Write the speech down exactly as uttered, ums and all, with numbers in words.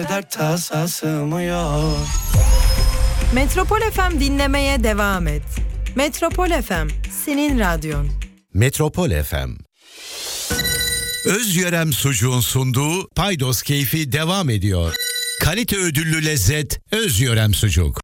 Dert tasa sığmıyor. Metropol F M dinlemeye devam et. Metropol F M, senin radyon. Metropol F M. Özyörem Sucuğun sunduğu Paydos Keyfi devam ediyor. Kalite ödüllü lezzet Özyörem Sucuk.